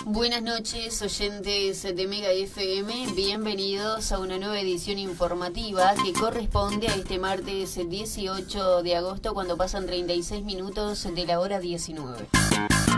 Buenas noches, oyentes de Mega FM. Bienvenidos a una nueva edición informativa que corresponde a este martes 18 de agosto, cuando pasan 36 minutos de la hora 19.